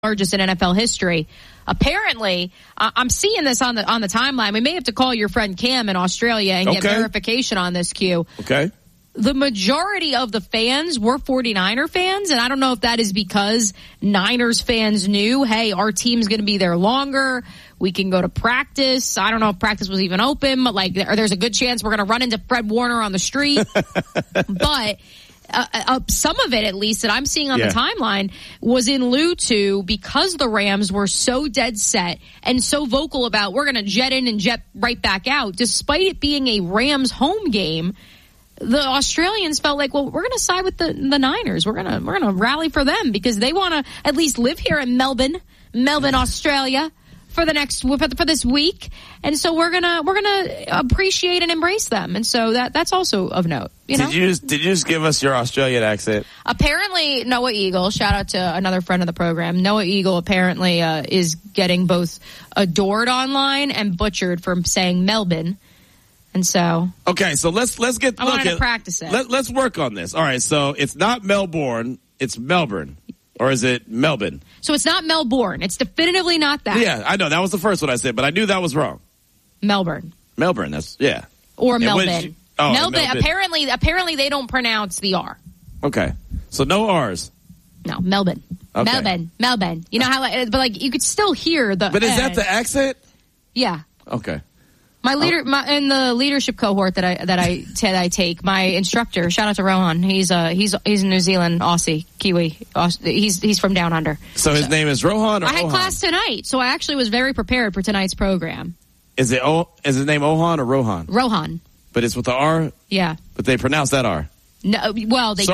largest in NFL history. Apparently, I'm seeing this on the timeline. We may have to call your friend Cam in Australia and get verification on this, Q. Okay. The majority of the fans were 49er fans, and I don't know if that is because Niners fans knew, hey, our team's going to be there longer. We can go to practice. I don't know if practice was even open, but there's a good chance we're going to run into Fred Warner on the street. But some of it, at least, that I'm seeing on the timeline was in lieu to, because the Rams were so dead set and so vocal about we're going to jet in and jet right back out, despite it being a Rams home game. The Australians felt like, well, we're going to side with the Niners. We're going to rally for them because they want to at least live here in Melbourne, Australia, for this week, and so we're gonna appreciate and embrace them, and so that's also of note. Did you just give us your Australian accent? Apparently, Noah Eagle. Shout out to another friend of the program. Noah Eagle apparently is getting both adored online and butchered for saying Melbourne. And so, okay, so let's get. I wanted to practice it. Let's work on this. All right, so it's not Melbourne, it's Melbourne, or is it Melbourne? So it's not Melbourne. It's definitively not that. Yeah, I know that was the first one I said, but I knew that was wrong. Melbourne. That's or Melbourne. Melbourne. Apparently they don't pronounce the R. Okay, so no R's. No, Melbourne. Okay. Melbourne. You know how, but you could still hear the. But is that the accent? Yeah. Okay. My leader, in the leadership cohort that I take, my instructor, shout out to Rohan. He's a New Zealand Aussie Kiwi. He's from down under. So his name is Rohan. I had class tonight, so I actually was very prepared for tonight's program. Is his name Ohan or Rohan? Rohan. But it's with the R. Yeah. But they pronounce that R. No, well, they do.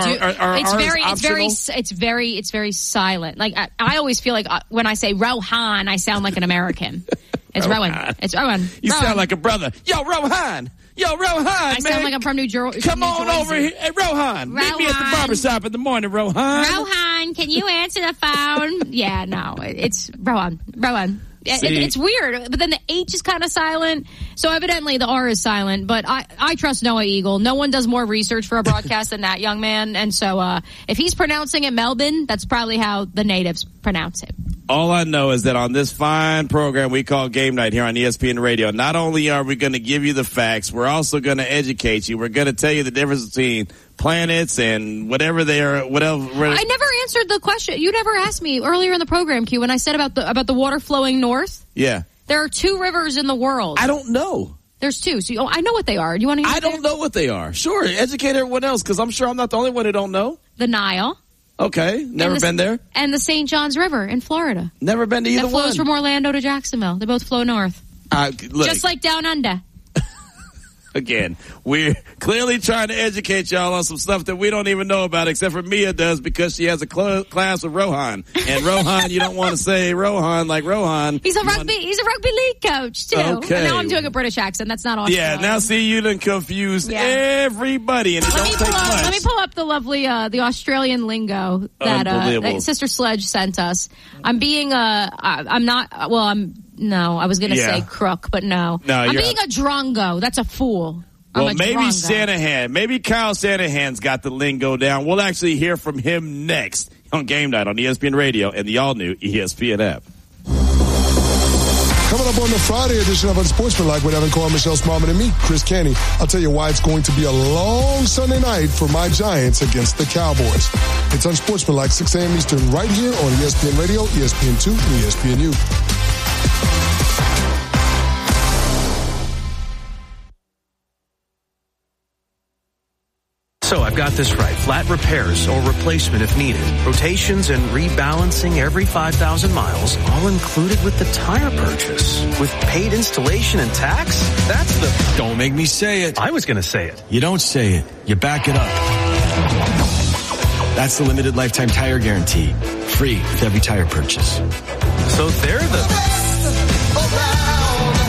It's very silent. Like I always feel like when I say Rohan, I sound like an American. It's Rowan. It's Rowan. You sound like a brother. Yo, Rohan. I sound like I'm from New Jersey. Come on over here. Hey, Rohan. Meet me at the barbershop in the morning, Rohan. Rohan, can you answer the phone? Yeah, no. It's Rowan. It's weird, but then the H is kind of silent. So evidently the R is silent, but I trust Noah Eagle. No one does more research for a broadcast than that young man. And so if he's pronouncing it Melbourne, that's probably how the natives pronounce it. All I know is that on this fine program we call Game Night here on ESPN Radio, not only are we going to give you the facts, we're also going to educate you. We're going to tell you the difference between planets and whatever they are, whatever. I never answered the question. You never asked me earlier in the program, Q, when I said about the water flowing north. Yeah. There are 2 rivers in the world. I don't know. There's 2. So I know what they are. Do you want to hear? I don't know what they are. Sure. Educate everyone else, because I'm sure I'm not the only one who don't know. The Nile. Okay. Never been there. And the St. Johns River in Florida. Never been to either one. That flows from Orlando to Jacksonville. They both flow north. Just like down under. Again, we're clearly trying to educate y'all on some stuff that we don't even know about, except for Mia does, because she has a class with Rohan. And Rohan, you don't want to say Rohan like Rohan. He's a rugby league coach too. Okay. And now I'm doing a British accent. That's not Australian. Yeah, now see, you done confused everybody, and it don't take much. Let me pull up the lovely the Australian lingo that Sister Sledge sent us. I'm being No, I was going to say crook, but no. I'm being a drongo. That's a fool. Well, maybe Kyle Shanahan's got the lingo down. We'll actually hear from him next on Game Night on ESPN Radio and the all-new ESPN app. Coming up on the Friday edition of Unsportsmanlike with Evan Cole, Michelle Smallman, and me, Chris Canty. I'll tell you why it's going to be a long Sunday night for my Giants against the Cowboys. It's Unsportsmanlike, 6 a.m. Eastern, right here on ESPN Radio, ESPN2, and ESPNU. So I've got this right. Flat repairs or replacement if needed. Rotations and rebalancing every 5,000 miles, all included with the tire purchase. With paid installation and tax? That's the... Don't make me say it. I was going to say it. You don't say it. You back it up. That's the limited lifetime tire guarantee. Free with every tire purchase. So they're the...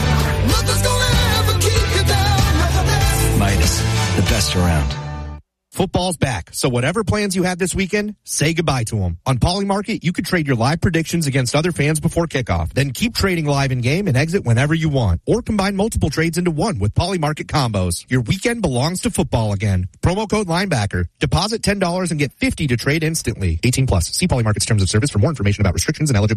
Midas, the best around. Football's back, so whatever plans you had this weekend, say goodbye to them. On Polymarket, you could trade your live predictions against other fans before kickoff. Then keep trading live in-game and exit whenever you want. Or combine multiple trades into one with Polymarket combos. Your weekend belongs to football again. Promo code Linebacker. Deposit $10 and get $50 to trade instantly. 18 plus. See Polymarket's terms of service for more information about restrictions and eligibility.